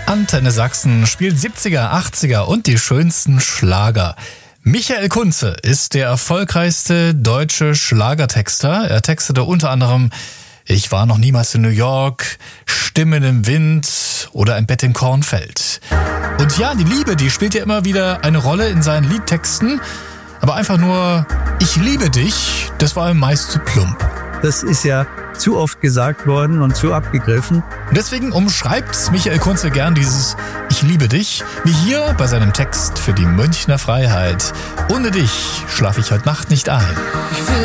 Antenne Sachsen spielt 70er, 80er und die schönsten Schlager. Michael Kunze ist der erfolgreichste deutsche Schlagertexter. Er textete unter anderem Ich war noch niemals in New York, Stimmen im Wind oder Ein Bett im Kornfeld. Und ja, die Liebe, die spielt ja immer wieder eine Rolle in seinen Liedtexten. Aber einfach nur Ich liebe dich, das war ihm meist zu plump. Das ist ja zu oft gesagt worden und zu abgegriffen. Deswegen umschreibt Michael Kunze gern dieses Ich liebe dich, wie hier bei seinem Text für die Münchner Freiheit. Ohne dich schlafe ich heute Nacht nicht ein. Ich will